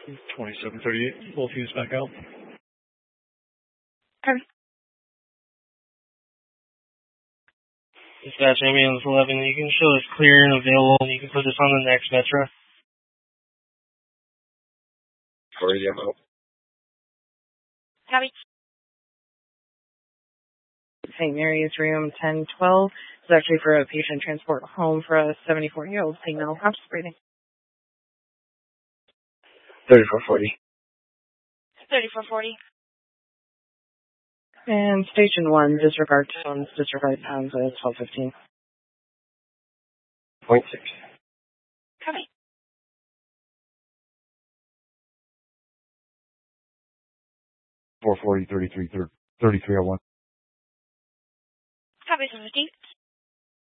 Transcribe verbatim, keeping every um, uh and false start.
twenty-seven thirty-eight, both units back out. Okay. Dispatch ambulance eleven, you can show it's clear and available, and you can put this on the next Metro. Already I'm out. Copy. Saint Mary's room ten twelve. It's actually for a patient transport home for a seventy-four-year-old female house breathing. thirty-four forty. thirty-four forty. And station one, disregard tones, disregard pounds at twelve fifteen. Point six. Copy. four forty, thirty-three, thirty-three oh one. Copy, seven fifteen.